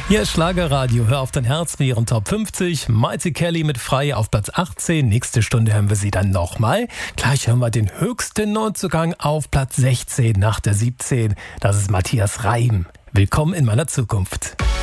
Hier ist Schlagerradio, hör auf dein Herz mit ihren Top 50. Mighty Kelly mit Frei auf Platz 18. Nächste Stunde hören wir sie dann nochmal. Gleich hören wir den höchsten Neuzugang auf Platz 16 nach der 17. Das ist Matthias Reim. Willkommen in meiner Zukunft.